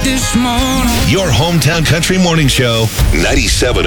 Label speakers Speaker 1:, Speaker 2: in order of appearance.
Speaker 1: this morning.
Speaker 2: Your hometown country morning show, 97